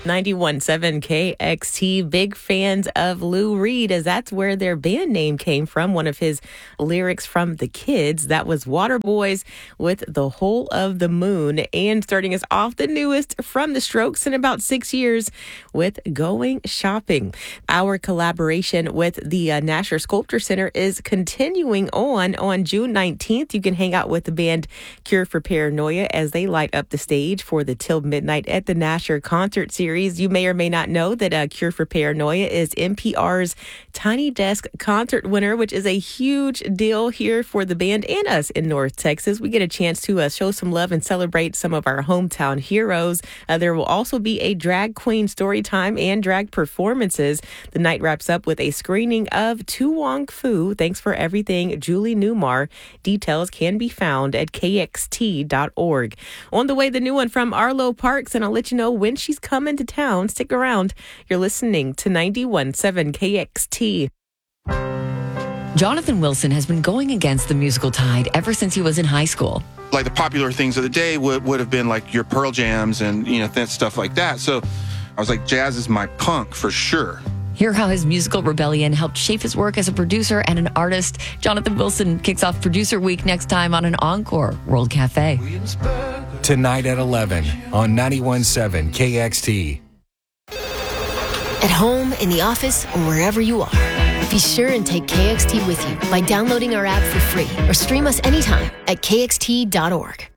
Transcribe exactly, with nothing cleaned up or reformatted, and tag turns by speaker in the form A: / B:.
A: ninety-one point seven K X T, big fans of Lou Reed, as that's where their band name came from. One of his lyrics from The Kids, that was Waterboys with The Whole of the Moon. And starting us off, the newest from The Strokes in about six years with Going Shopping. Our collaboration with the uh, Nasher Sculpture Center is continuing on. On June nineteenth, you can hang out with the band Cure for Paranoia as they light up the stage for the Till Midnight at the Nasher concert series. You may or may not know that uh, Cure for Paranoia is N P R's Tiny Desk concert winner, which is a huge deal here for the band and us in North Texas. We get a chance to uh, show some love and celebrate some of our hometown heroes. Uh, there will also be a drag queen story time and drag performances. The night wraps up with a screening of To Wong Fu, Thanks for Everything, Julie Newmar. Details can be found at K X T dot org. On the way, the new one from Arlo Parks, and I'll let you know when she's coming to town. Stick around. You're listening to ninety-one point seven K X T.
B: Jonathan Wilson has been going against the musical tide ever since he was in high school.
C: Like the popular things of the day would, would have been like your Pearl Jams and, you know, th- stuff like that. So I was like, jazz is my punk for sure.
B: Hear how his musical rebellion helped shape his work as a producer and an artist. Jonathan Wilson kicks off Producer Week next time on an Encore World Cafe.
D: Tonight at eleven on ninety-one point seven K X T.
E: At home, in the office, or wherever you are, be sure and take K X T with you by downloading our app for free or stream us anytime at K X T dot org.